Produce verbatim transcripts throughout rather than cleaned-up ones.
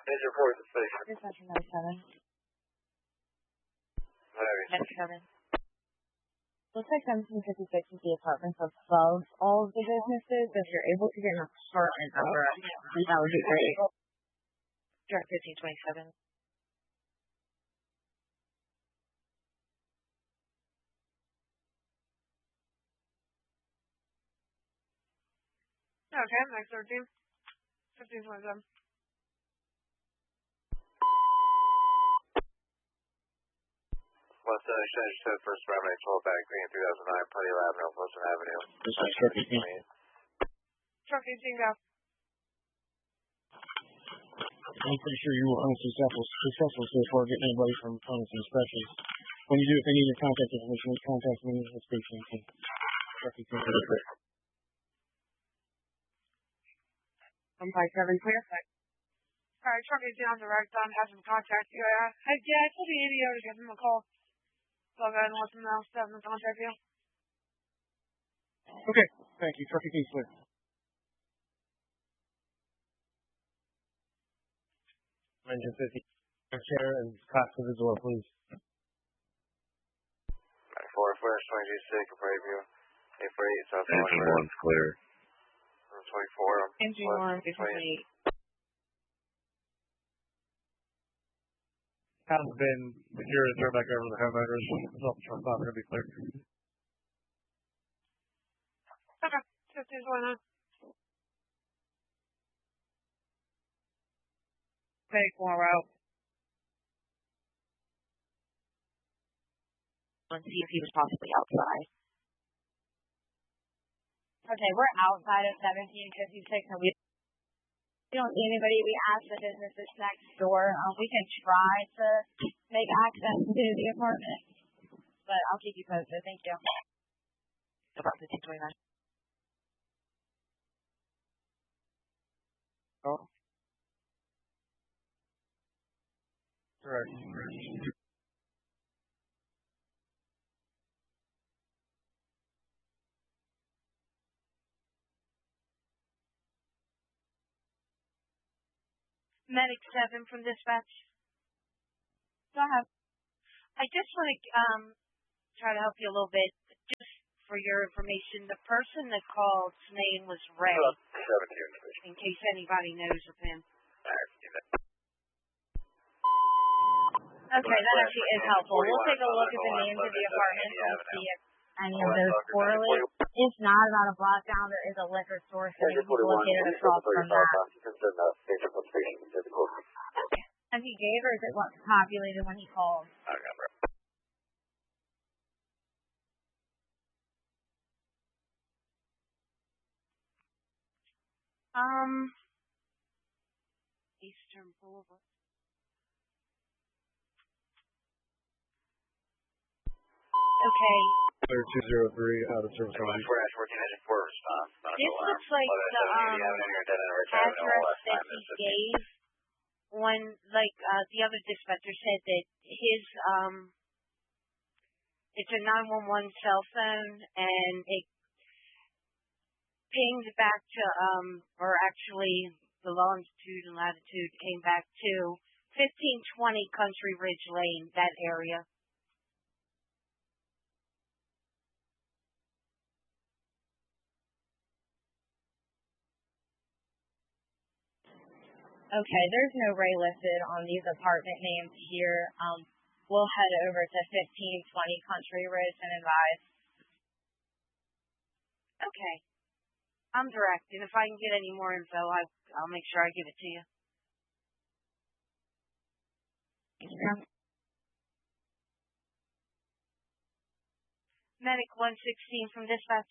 Major report at the station. Dispatcher number seven. Next seven. Looks like seventeen fifty-six is the apartments above all of the businesses. If you're able to get an apartment number, that would be great. Direct fifteen twenty-seven. Okay, next thirteen. fifteen twenty-seven. West uh, Exchange said first Remedy twelve back green two thousand nine, Putty Avenue, Wilson Avenue. This is truck eighteen. Truck eighteen, go. I'm pretty sure you were unsuccessful successful so far getting anybody from Thomas Inspections. When you do, if they need your contact information, contact me at the station. Truck eighteen. one five seven clear. Alright, truck eighteen on direct, um, have some contact you. Uh, hey, yeah, I told the A D O to give them a call. So I'll go ahead and let them know to have them contact you. Okay, thank you. Truck eighteen clear. Engine fifty. Chair and class to the door, please. four Flash twenty-two six, Prairie eight four eight, South Engine one's clear. twenty-four. Engine one, twenty-eight. Hasn't been secured and turned back over to the homeowners. Result truck's not going to be clear. Okay, fifteen twenty-nine. Take one route. And see if he was possibly outside. Okay, we're outside of seventeen fifty-six and we don't see anybody. We asked the businesses next door. Um, we can try to make access to the apartment, but I'll keep you posted. Thank you. About fifteen twenty-nine. Oh. Right. Medic seven from dispatch. Go ahead. I just want to um, try to help you a little bit, just for your information. The person that called, his name was Ray, in case anybody knows of him. Okay, that actually is helpful. We'll take a look at the names of the apartments and see if any of those correlate. It's not about a block down. There is a liquor store, so maybe we'll located across from that. As he gave, or is it what's populated when he called? Um, Eastern Boulevard. Okay. Clear two zero three out of service. This looks like the um, address that he gave when, like, uh, the other dispatcher said that his, um, it's a nine one one cell phone, and it pinged back to, um, or actually the longitude and latitude came back to fifteen twenty Country Ridge Lane, that area. Okay, there's no Ray listed on these apartment names here. Um, we'll head over to fifteen twenty Country Ridge and advise. Okay. I'm direct, and if I can get any more info, I, I'll make sure I give it to you. Yeah. Medic one sixteen from dispatch.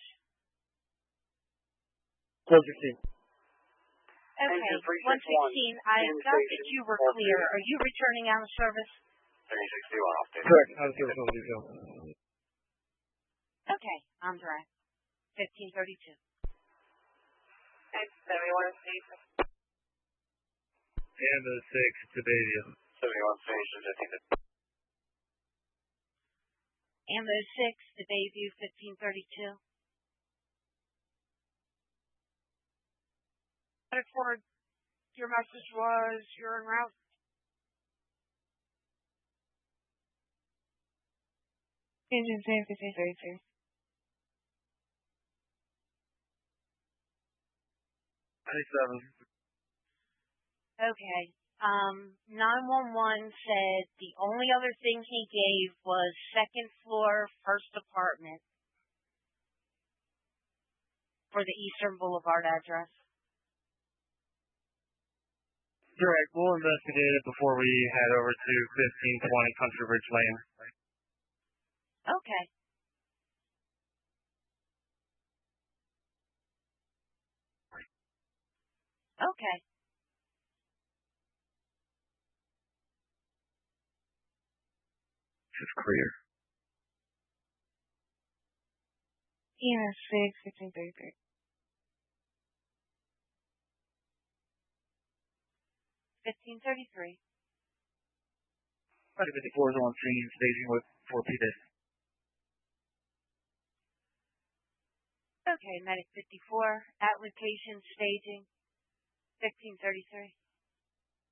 one sixteen. Okay, one sixteen, I thought that you were clear. Are you returning out of service? thirty sixty-one off duty. Correct, out of service on detail. Okay, I'm direct. fifteen thirty-two. seventy-one station. And the six to Bayview. seventy-one station, fifteen. And those six to Bayview, fifteen thirty-two. Forward. Your message was you're en route. Engine same fifteen thirty-two. ninety-seven. Okay. Um, nine one one said the only other thing he gave was second floor, first apartment for the Eastern Boulevard address. Correct. We'll investigate it before we head over to fifteen twenty Country Ridge Lane. Okay. Okay. This is clear. Yeah, six fifteen thirty-three. Fifteen thirty-three. Medic fifty-four is on scene, staging with four P D. Okay, Medic fifty-four at location staging. Fifteen thirty-three.